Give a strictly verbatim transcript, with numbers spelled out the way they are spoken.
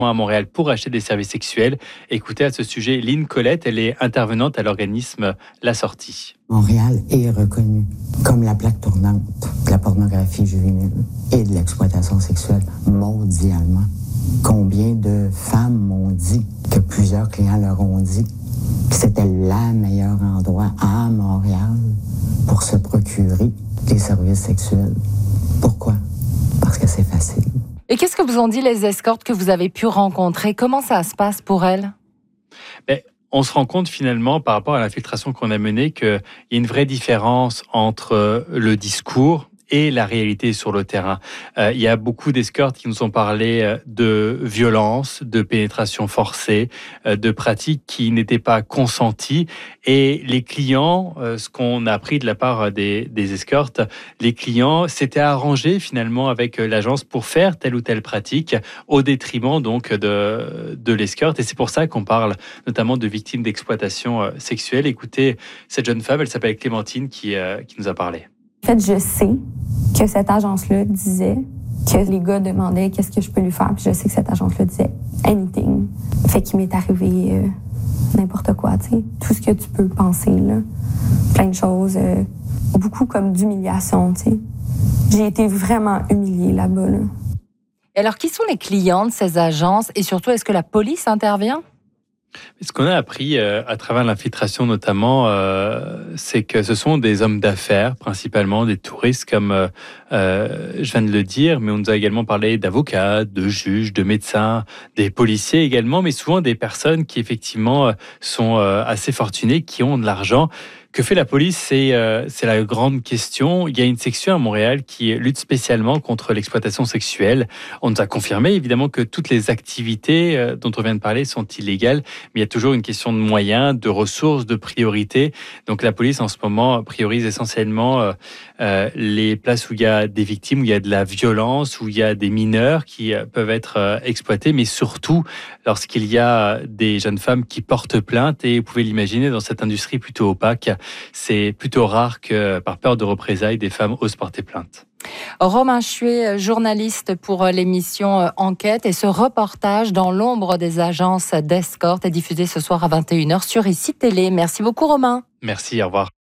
à Montréal pour acheter des services sexuels. Écoutez à ce sujet Lynn Colette, elle est intervenante à l'organisme La Sortie. Montréal est reconnu comme la plaque tournante de la pornographie juvénile et de l'exploitation sexuelle mondialement. Combien de femmes m'ont dit que plusieurs clients leur ont dit que c'était le meilleur endroit à Montréal pour se procurer des services sexuels. Pourquoi? Parce que c'est facile. Et qu'est-ce que vous ont dit les escortes que vous avez pu rencontrer? Comment ça se passe pour elles? Ben, on se rend compte finalement, par rapport à l'infiltration qu'on a menée, qu'il y a une vraie différence entre le discours et la réalité sur le terrain. Euh, il y a beaucoup d'escortes qui nous ont parlé de violence, de pénétration forcée, euh, de pratiques qui n'étaient pas consenties. Et les clients, euh, ce qu'on a appris de la part des, des escortes, les clients s'étaient arrangés finalement avec l'agence pour faire telle ou telle pratique au détriment donc de, de l'escorte. Et c'est pour ça qu'on parle notamment de victimes d'exploitation sexuelle. Écoutez, cette jeune femme, elle s'appelle Clémentine, qui, euh, qui nous a parlé. En fait, je sais que cette agence-là disait que les gars demandaient qu'est-ce que je peux lui faire, puis je sais que cette agence-là disait anything. Fait qu'il m'est arrivé euh, n'importe quoi, tu sais, tout ce que tu peux penser, là. Plein de choses, euh, beaucoup comme d'humiliation, tu sais. J'ai été vraiment humiliée là-bas, là. Et alors, qui sont les clients de ces agences et surtout, est-ce que la police intervient? Ce qu'on a appris euh, à travers l'infiltration notamment, euh, c'est que ce sont des hommes d'affaires, principalement des touristes, comme euh, euh, je viens de le dire, mais on nous a également parlé d'avocats, de juges, de médecins, des policiers également, mais souvent des personnes qui effectivement sont euh, assez fortunées, qui ont de l'argent. Que fait la police? C'est, euh, c'est la grande question. Il y a une section à Montréal qui lutte spécialement contre l'exploitation sexuelle. On nous a confirmé évidemment que toutes les activités euh, dont on vient de parler sont illégales, mais il y a toujours une question de moyens, de ressources, de priorités. Donc la police en ce moment priorise essentiellement euh, euh, les places où il y a des victimes, où il y a de la violence, où il y a des mineurs qui euh, peuvent être euh, exploités, mais surtout lorsqu'il y a des jeunes femmes qui portent plainte. Et vous pouvez l'imaginer, dans cette industrie plutôt opaque, c'est plutôt rare que, par peur de représailles, des femmes osent porter plainte. Romain Chuet, journaliste pour l'émission Enquête, et ce reportage dans l'ombre des agences d'escorte est diffusé ce soir à vingt et une heures sur Ici Télé. Merci beaucoup Romain. Merci, au revoir.